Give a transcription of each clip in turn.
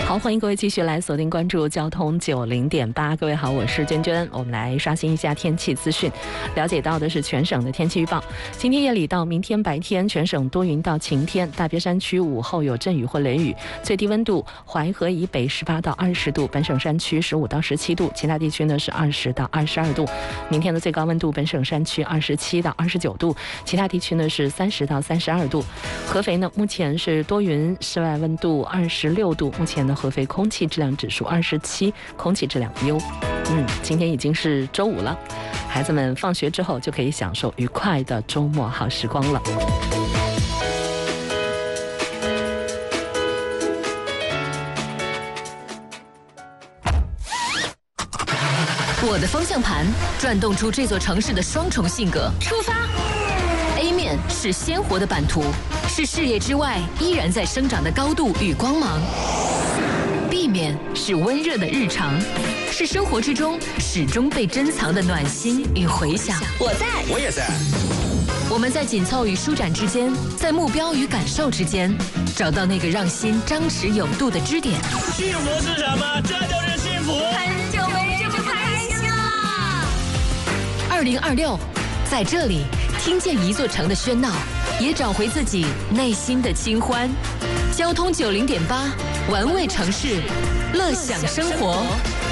好，欢迎各位继续来锁定关注交通90.8。各位好，我是娟娟。我们来刷新一下天气资讯，了解到的是全省的天气预报。今天夜里到明天白天，全省多云到晴天，大别山区午后有阵雨或雷雨，最低温度淮河以北18到20度，本省山区15到17度，其他地区呢是20到22度。明天的最高温度，本省山区27到29度，其他地区呢是30到32度。合肥呢目前是多云，室外温度26度，目前呢合肥空气质量指数27，空气质量优。今天已经是周五了，孩子们放学之后就可以享受愉快的周末好时光了。 我的方向盘转动出这座城市的双重性格。出发 A 面是鲜活的版图，是视野之外依然在生长的高度与光芒。B 面是温热的日常，是生活之中始终被珍藏的暖心与回响。 我在， 我也在。 我们在紧凑与舒展之间，在目标与感受之间，找到那个让心张弛有度的支点。 幸福是什么？这就是幸福。 很久没这么开心了。 2026，在这里听见一座城的喧闹，也找回自己内心的清欢。交通90.8，玩味城市，乐享生活。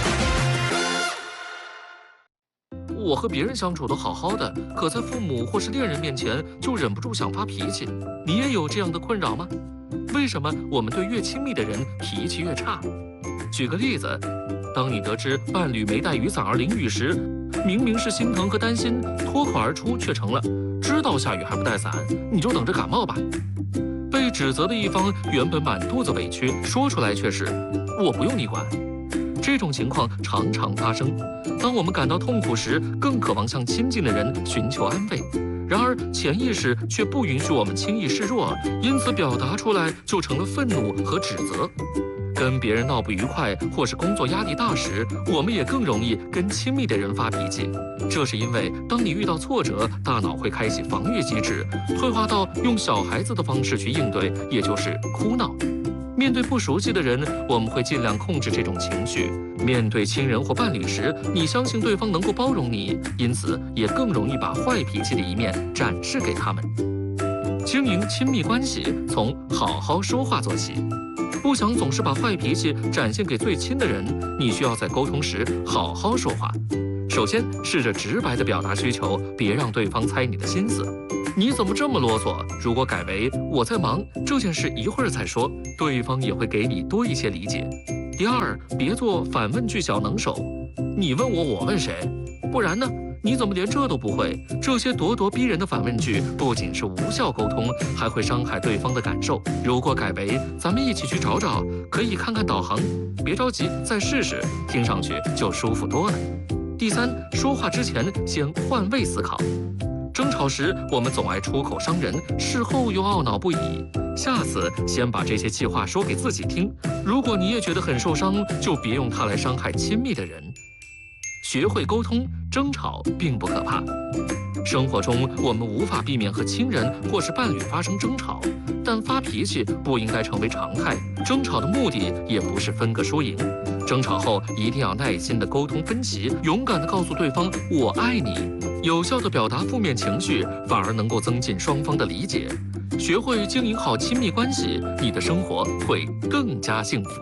我和别人相处都好好的，可在父母或是恋人面前就忍不住想发脾气。你也有这样的困扰吗？为什么我们对越亲密的人脾气越差？举个例子，当你得知伴侣没带雨伞而淋雨时，明明是心疼和担心，脱口而出却成了知道下雨还不带伞，你就等着感冒吧。被指责的一方原本满肚子委屈，说出来却是我不用你管。这种情况常常发生。当我们感到痛苦时，更渴望向亲近的人寻求安慰，然而潜意识却不允许我们轻易示弱，因此表达出来就成了愤怒和指责。跟别人闹不愉快或是工作压力大时，我们也更容易跟亲密的人发脾气。这是因为当你遇到挫折，大脑会开启防御机制，退化到用小孩子的方式去应对，也就是哭闹。面对不熟悉的人，我们会尽量控制这种情绪。面对亲人或伴侣时，你相信对方能够包容你，因此也更容易把坏脾气的一面展示给他们。经营亲密关系，从好好说话做起。不想总是把坏脾气展现给最亲的人，你需要在沟通时好好说话。首先，试着直白地表达需求，别让对方猜你的心思。你怎么这么啰嗦？如果改为我在忙，这件事一会儿再说，对方也会给你多一些理解。第二，别做反问句小能手，你问我，我问谁？不然呢？你怎么连这都不会？这些咄咄逼人的反问句不仅是无效沟通，还会伤害对方的感受。如果改为咱们一起去找找，可以看看导航，别着急，再试试，听上去就舒服多了。第三，说话之前先换位思考。争吵时，我们总爱出口伤人，事后又懊恼不已。下次先把这些气话说给自己听。如果你也觉得很受伤，就别用它来伤害亲密的人。学会沟通，争吵并不可怕。生活中，我们无法避免和亲人或是伴侣发生争吵，但发脾气不应该成为常态。争吵的目的也不是分个输赢。争吵后一定要耐心地沟通分歧，勇敢地告诉对方“我爱你”。有效地表达负面情绪，反而能够增进双方的理解。学会经营好亲密关系，你的生活会更加幸福。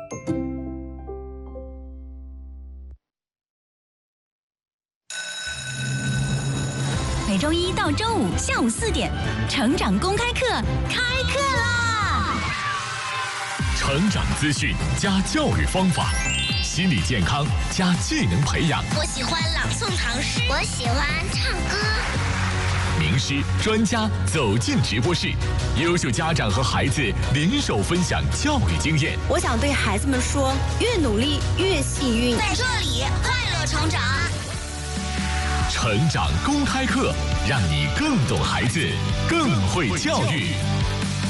每周一到周五下午4点，成长公开课开课啦！ 成长资讯加教育方法，心理健康加技能培养。 我喜欢朗诵唐诗，我喜欢唱歌。 名师专家走进直播室，优秀家长和孩子联手分享教育经验。 我想对孩子们说，越努力越幸运。 在这里快乐成长。 成长公开课，让你更懂孩子，更会教育。